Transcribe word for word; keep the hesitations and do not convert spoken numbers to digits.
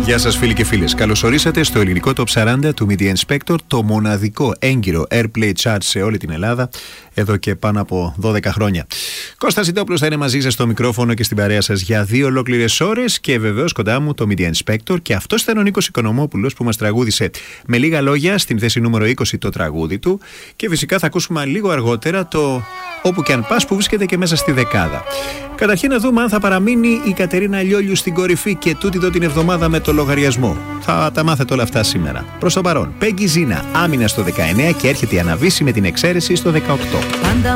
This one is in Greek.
Γεια σας φίλοι και φίλες. Καλώς ορίσατε στο ελληνικό Top σαράντα του Media Inspector, το μοναδικό έγκυρο Airplay Chart σε όλη την Ελλάδα, εδώ και πάνω από δώδεκα χρόνια. Κώστας Ζητόπουλος θα είναι μαζί σας στο μικρόφωνο και στην παρέα σας για δύο ολόκληρες ώρες και βεβαίως κοντά μου το Media Inspector, και αυτός ήταν ο Νίκος Οικονομόπουλος που μας τραγούδισε με λίγα λόγια στην θέση νούμερο είκοσι το τραγούδι του, και φυσικά θα ακούσουμε λίγο αργότερα το Όπου και αν πας, που βρίσκεται και μέσα στη δεκάδα. Καταρχήν να δούμε αν θα παραμείνει η Κατερίνα Λιόλιου στην κορυφή και τούτη εδώ την εβδομάδα με το λογαριασμό. Θα τα μάθετε όλα αυτά σήμερα. Προς το παρόν, Πέγγι Ζίνα άμυνα στο δεκαεννέα και έρχεται η Αναβίση με την εξαίρεση στο δεκαοκτώ. Πάντα